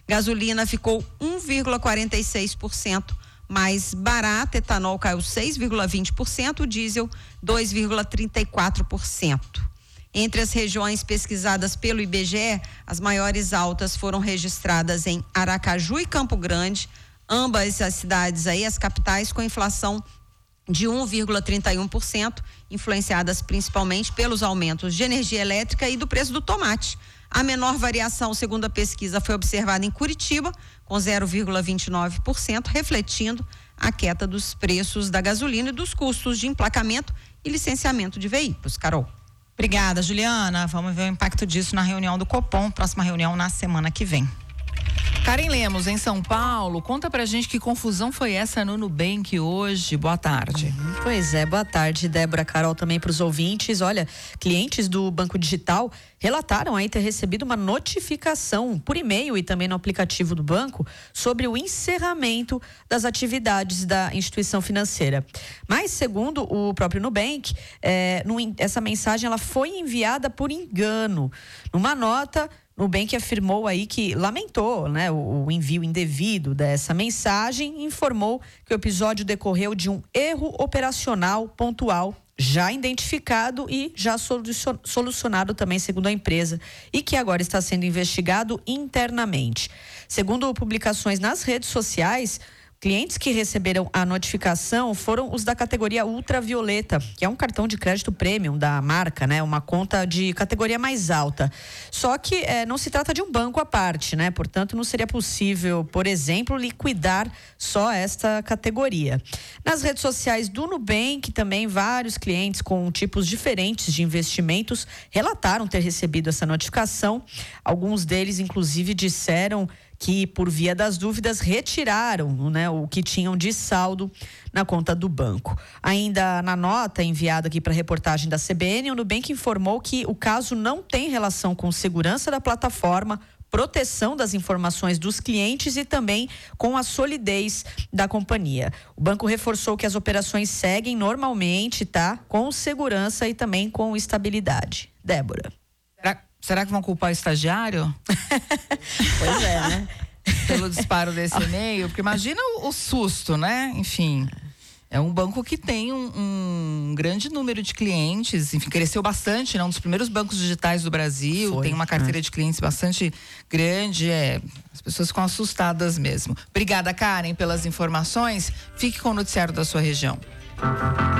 Gasolina ficou 1,46% mais barata, etanol caiu 6,20%, o diesel 2,34%. Entre as regiões pesquisadas pelo IBGE, as maiores altas foram registradas em Aracaju e Campo Grande, ambas as cidades aí, as capitais, com inflação de 1,31%, influenciadas principalmente pelos aumentos de energia elétrica e do preço do tomate. A menor variação, segundo a pesquisa, foi observada em Curitiba, com 0,29%, refletindo a queda dos preços da gasolina e dos custos de emplacamento e licenciamento de veículos. Carol. Obrigada, Juliana. Vamos ver o impacto disso na reunião do Copom, próxima reunião na semana que vem. Karen Lemos, em São Paulo, conta pra gente que confusão foi essa no Nubank hoje. Boa tarde. Pois é, boa tarde, Débora, Carol, também para os ouvintes. Olha, clientes do Banco Digital relataram aí ter recebido uma notificação por e-mail e também no aplicativo do banco sobre o encerramento das atividades da instituição financeira. Mas, segundo o próprio Nubank, essa mensagem ela foi enviada por engano. Numa nota, Nubank afirmou aí que lamentou, né, o envio indevido dessa mensagem e informou que o episódio decorreu de um erro operacional pontual já identificado e já solucionado também, segundo a empresa, e que agora está sendo investigado internamente. Segundo publicações nas redes sociais, clientes que receberam a notificação foram os da categoria ultravioleta, que é um cartão de crédito premium da marca, né? Uma conta de categoria mais alta. Só que não se trata de um banco à parte, né? Portanto, não seria possível, por exemplo, liquidar só esta categoria. Nas redes sociais do Nubank, também vários clientes com tipos diferentes de investimentos relataram ter recebido essa notificação. Alguns deles, inclusive, disseram que, por via das dúvidas, retiraram, né, o que tinham de saldo na conta do banco. Ainda na nota enviada aqui para a reportagem da CBN, o Nubank informou que o caso não tem relação com segurança da plataforma, proteção das informações dos clientes e também com a solidez da companhia. O banco reforçou que as operações seguem normalmente, tá? Com segurança e também com estabilidade. Débora. Será que vão culpar o estagiário? Pois é, né? Pelo disparo desse e-mail, porque imagina o susto, né? Enfim, é um banco que tem um grande número de clientes, enfim, cresceu bastante, né? Um dos primeiros bancos digitais do Brasil, tem uma carteira de clientes bastante grande, as pessoas ficam assustadas mesmo. Obrigada, Karen, pelas informações. Fique com o noticiário da sua região.